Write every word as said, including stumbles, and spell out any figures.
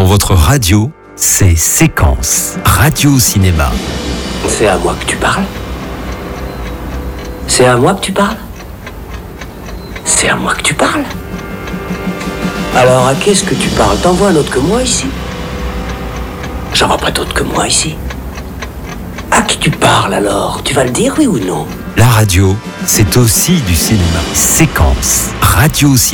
votre radio, c'est Séquence, Radio Cinéma. C'est à moi que tu parles? C'est à moi que tu parles? C'est à moi que tu parles? Alors à qui est-ce que tu parles? T'en vois un autre que moi ici? J'en vois pas d'autre que moi ici. À qui tu parles alors? Tu vas le dire, oui ou non? La radio, c'est aussi du cinéma. Séquence, Radio Cinéma.